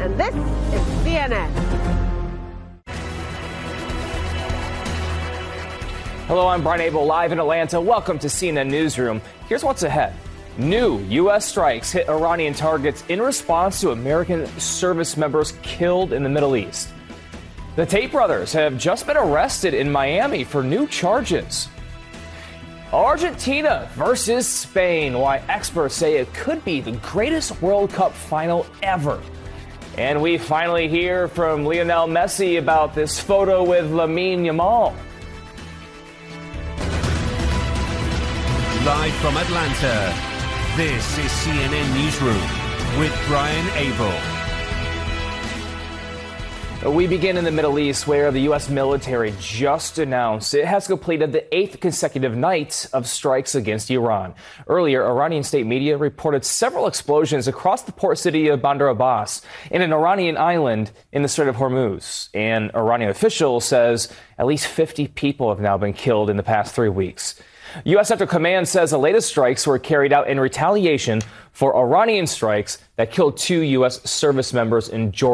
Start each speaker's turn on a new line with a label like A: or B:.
A: and this is CNN.
B: Hello, I'm Brian Abel, live in Atlanta. Welcome to CNN Newsroom. Here's what's ahead. New U.S. strikes hit Iranian targets in response to American service members killed in the Middle East. The Tate brothers have just been arrested in Miami for new charges. Argentina versus Spain, why experts say it could be the greatest World Cup final ever. And we finally hear from Lionel Messi about this photo with Lamine Yamal.
C: Live from Atlanta, this is CNN Newsroom with Brian Abel.
B: We begin in the Middle East, where the U.S. military just announced it has completed the 8th consecutive night of strikes against Iran. Earlier, Iranian state media reported several explosions across the port city of Bandar Abbas in an Iranian island in the Strait of Hormuz. An Iranian official says at least 50 people have now been killed in the past 3 weeks. U.S. Central Command says the latest strikes were carried out in retaliation for Iranian strikes that killed 2 U.S. service members in Jordan.